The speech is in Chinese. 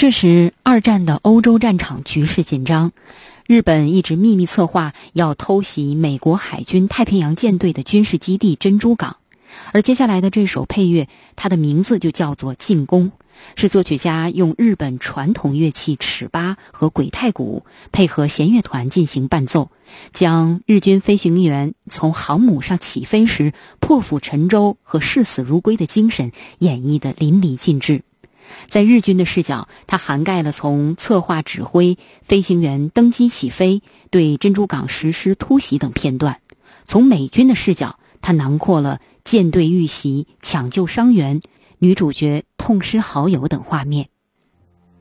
这时，二战的欧洲战场局势紧张，日本一直秘密策划要偷袭美国海军太平洋舰队的军事基地珍珠港。而接下来的这首配乐，它的名字就叫做《进攻》，是作曲家用日本传统乐器尺八和鬼太鼓配合弦乐团进行伴奏，将日军飞行员从航母上起飞时破釜沉舟和视死如归的精神演绎得淋漓尽致。在日军的视角，它涵盖了从策划指挥、飞行员登机起飞、对珍珠港实施突袭等片段；从美军的视角，它囊括了舰队遇袭、抢救伤员、女主角痛失好友等画面。